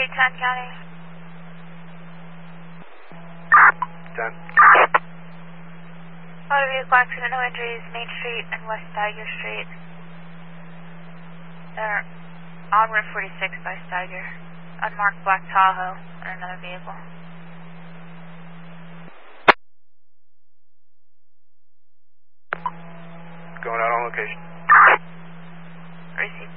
10 County. 10. Motor vehicle accident, no injuries, Main Street and West Steiger Street. They're on Route 46 by Steiger. Unmarked black Tahoe and another vehicle. Going out on location. Received.